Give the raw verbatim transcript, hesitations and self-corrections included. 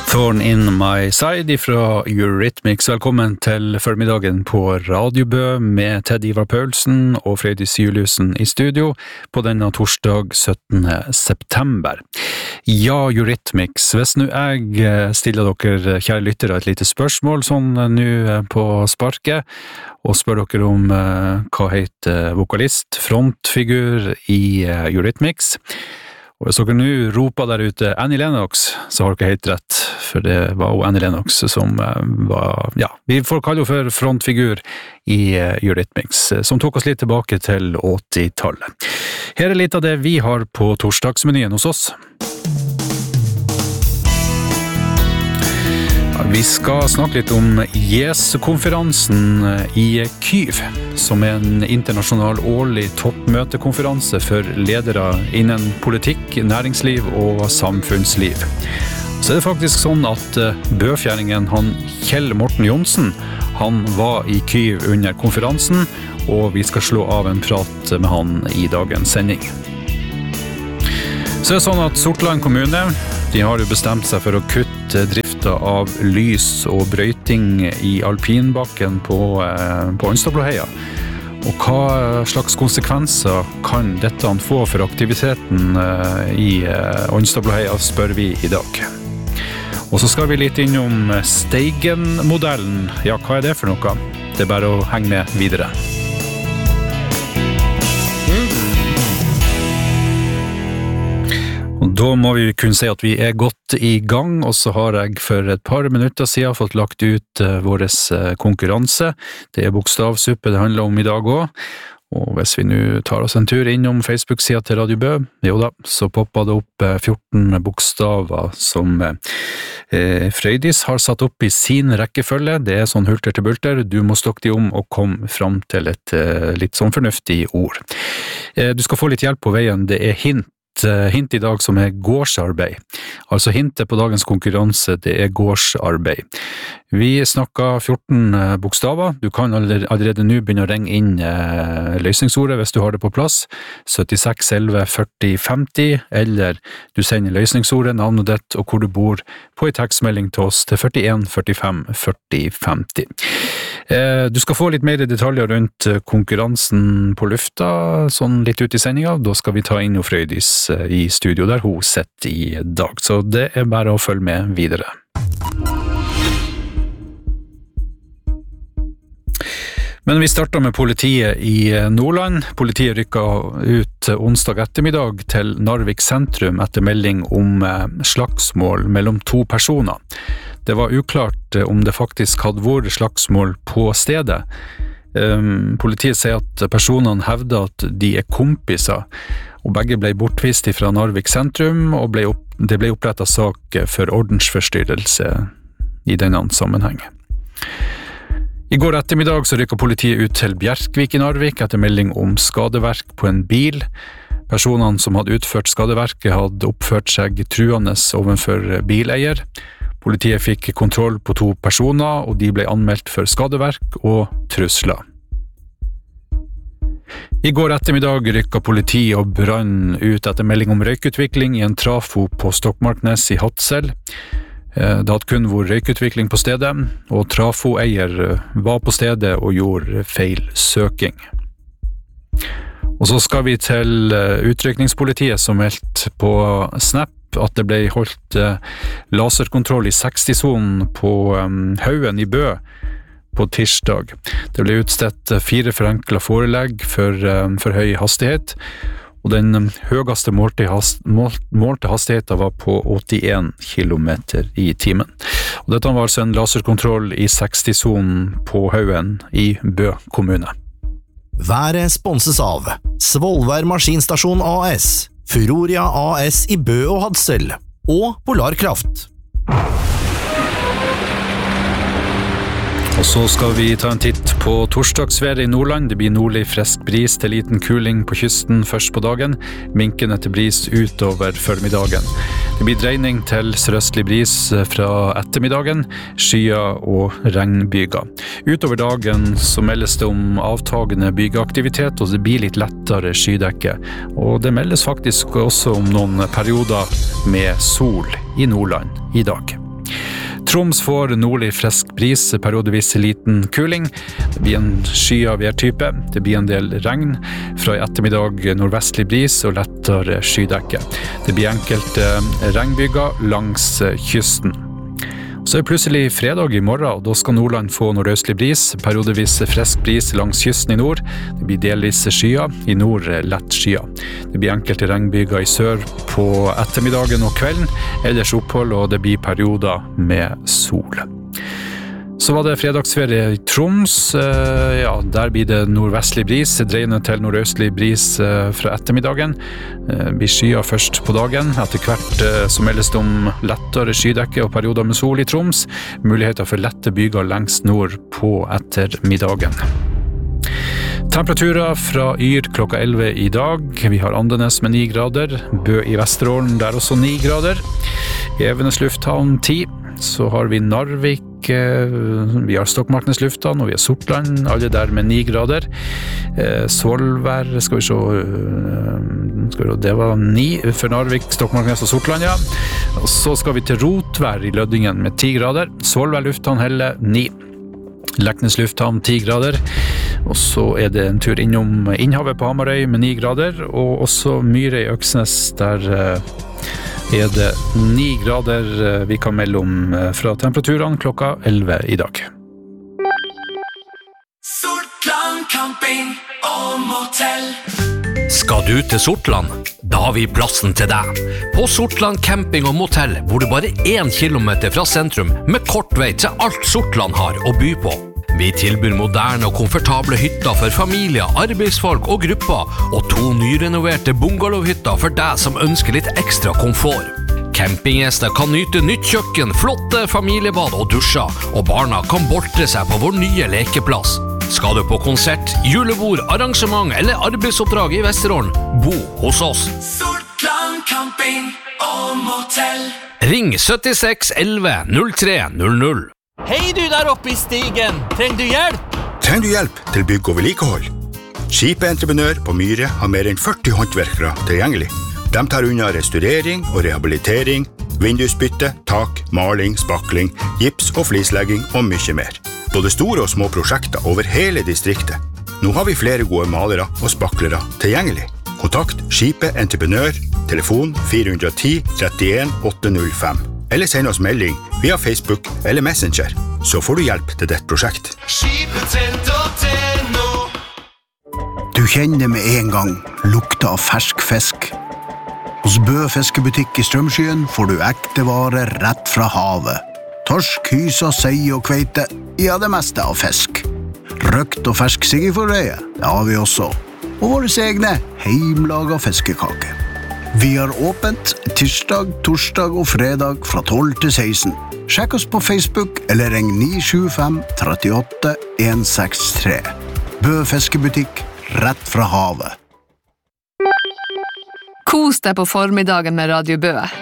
Thorn in my side fra Eurythmics. Velkommen til formiddagen på Radio Bø med Ted Ivar Paulsen og Frøydis Juliussen i studio på denne torsdag syttende september. Ja, Eurythmics, hvis nu jeg stiller dere kjære lyttere et lite spørsmål sånn nu på sparket og spør dere om uh, hva heter vokalist, frontfigur i uh, Eurythmics. Og hvis dere nå roper der ute Annie Lennox, så har dere helt rett, for det var jo Annie Lennox som uh, var, ja, vi får kalle henne for frontfigur i uh, Eurythmics, som tok oss litt tilbake til åttitallet. Her er litt av det vi har på torsdagsmenyen hos oss. Vi skal snakke litt om Yes-konferansen i Kyiv, som er en internasjonal årlig toppmøtekonferanse for ledere innen politikk, næringsliv og samfunnsliv. Så er det faktisk sånn at bøfjæringen, han Kjell Morten Johnsen, han var i Kyiv under konferansen, og vi skal slå av en prat med han i dagens sending. Så er det sånn at Sortland kommune, de har jo bestemt seg for å kutte drifta av lys og brøyting i alpinbakken på, eh, på Ønstadblåheia. Og hva slags konsekvenser kan dette få for aktiviteten eh, i eh, Ønstadblåheia, spør vi i dag. Og så skal vi litt innom Steigen-modellen. Ja, hva er det for noe? Det er bare å henge med videre. Og da må vi kunne si at vi er godt i gang, og så har jeg for et par minutter siden fått lagt ut uh, vår uh, konkurranse. Det er bokstavsuppe det handler om i dag også. Og hvis vi nå tar oss en tur innom Facebook-siden til Radio Bø, jo da, så popper det opp uh, fjorten bokstaver som uh, Frøydis har satt opp i sin rekkefølge. Det er sånn hulter til bulter. Du må stokke de om og komme fram til et uh, litt sånn fornuftig ord. Uh, du skal få litt hjelp på veien. Det er hint. Hint i dag som er gårdsarbeid. Altså hintet på dagens konkurranse, det er gårdsarbeid. Vi snakker fjorten bokstaver. Du kan allerede nå begynne å ringe inn eh, løsningsordet hvis du har det på plass. syttiseks elleve førti femti, eller du sender løsningsordet, navnet ditt og hvor du bor på en tekstmelding til oss til førtien førtifem førti femti. Eh, du skal få litt mer detaljer rundt konkurransen på lufta, sånn litt ut i sendinga. Da skal vi ta inn og Frøydis i studio der hun sitter i dag. Så det er bare å følge med videre. Men vi starter med politiet i Nordland. Politiet rykket ut onsdag ettermiddag til Narvik sentrum etter melding om slagsmål mellom to personer. Det var uklart om det faktisk hadde vært slagsmål på stedet. Um, politiet sier at personene hevder at de er kompiser, og begge ble bortvist fra Narvik sentrum, og ble opp, det ble opprettet sak for ordensforstyrrelse i denne sammenheng. I går ettermiddag så rykket politiet ut til Bjerkvik i Narvik etter melding om skadeverk på en bil. Personene som hadde utført skadeverket hadde oppført seg truende overfor bileier. Politiet fikk kontroll på to personer, og de ble anmeldt for skadeverk og trusler. I går ettermiddag rykket politi og brann ut etter melding om røykutvikling i en trafo på Stokmarknes i Hadsel. Det hadde kun vært røykutvikling på stedet, og trafoeier var på stedet og gjorde feil søking. Og så skal vi til utrykningspolitiet som meldte på Snap at det ble holdt laserkontroll i seksti-sonen på Haugen i Bø på tirsdag. Det ble utstedt fire forenklet forelegg for, for høy hastighet, og den høyeste målte, hast, målte hastigheten var på åttien kilometer i timen. Og dette var altså en laserkontroll i seksti-sonen på Haugen i Bø kommune. Været sponses av Svolvær Maskinstasjon A S, Furoria A S i Bø og Hadsel, og Polarkraft. Og så skal vi ta en titt på torsdagsværet i Nordland. Det blir nordlig frisk bris til liten kuling på kysten først på dagen, minkende til bris utover formiddagen. Det blir dreining til sørøstlig bris fra ettermiddagen, skyer og regnbyger. Utover dagen så meldes det om avtagende bygeaktivitet, og det blir litt lettere skydekke. Og det meldes faktisk også om noen perioder med sol i Nordland i dag. Troms får nordlig frisk bris, periodevis liten kuling. Det blir en skyet værtype. Det blir en del regn. Fra i ettermiddag nordvestlig bris og lettere skydekke. Det blir enkelte regnbyger langs kysten. Så er det plutselig fredag i morgen, og da skal Nordland få nordøstlig bris, periodevis frisk bris langs kysten i nord. Det blir delvis skyer, i nord lett skyer. Det blir enkelte regnbyger i sør på ettermiddagen og kvelden, ellers opphold, og det blir perioder med sol. Så var det fredagsferie i Troms. Ja, der blir det nordvestlig bris, dreiende til nordøstlig bris fra ettermiddagen. Det blir skyer først på dagen, etter hvert som meldes om lettere skydekke og perioder med sol i Troms. Muligheter for lette byger lengst nord på ettermiddagen. Temperaturer fra Yr klokka elleve i dag. Vi har Andenes med ni grader, Bø i Vesterålen der også ni grader. Evenes lufthavn ti. Så har vi Narvik, vi har Stokmarknes lufthavn, og vi har Sortland, alle der med ni grader. Svolvær, skal vi se, skal vi se, det var ni for Narvik, Stokmarknes og Sortland, ja. Og så skal vi til Rotvær i Lødingen med ti grader. Svolvær lufthavn Helle, ni. Leknes lufthavn, ti grader. Og så er det en tur innom Innhavet på Hamarøy med ni grader, og også Myre i Øksnes, der er det ni grader vi kan melde om fra temperaturene klokka elleve i dag. Sortland camping og motell. Skal du til Sortland? Da har vi plassen til deg. På Sortland camping og motell bor du bare én kilometer fra sentrum med kort vei til alt Sortland har å by på. Vi tilbyr moderne og komfortable hytter for familier, arbeidsfolk og grupper, og to nyrenoverte bungalowhytter for deg som ønsker litt ekstra komfort. Campinggjester kan nyte nytt kjøkken, flotte familiebad og dusjer, og barna kan boltre seg på vår nye lekeplass. Skal du på konsert, julebord, arrangement eller arbeidsoppdrag i Vesterålen, bo hos oss. Sortland camping og motell. Ring syttiseks elleve null tre null null. Hei du der oppe i stigen, trenger du hjelp? Trenger du hjelp til bygg og vedlikehold? Skipet Entreprenør på Myre har mer enn førti håndverkere tilgjengelig. De tar unna restaurering og rehabilitering, vindusbytte, tak, maling, spakling, gips og flislegging og mye mer. Både store og små prosjekter over hele distriktet. Nå har vi flere gode malere og spaklere tilgjengelig. Kontakt Skipet Entreprenør, telefon fire ett null tre en åtte null fem. Eller send oss melding via Facebook eller Messenger, så får du hjelp til ditt prosjekt. Skipet nå. Du kjenner med en gang lukta av fersk fisk. Hos Bø fiskebutikk i Strømskyen får du ekte varer rett fra havet. Torsk, hysa, sei og kveite, ja det meste av fisk. Røkt og fersk siggeforreie, det har vi også. Og våre egne heimlaga fiskekake. Vi har åpent tirsdag, torsdag og fredag fra tolv til seksten. Sjekk oss på Facebook eller ring ni sju fem tre åtte en seks tre. Bø fiskebutikk, rett fra havet. Kos deg på formiddagen med Radio Bø.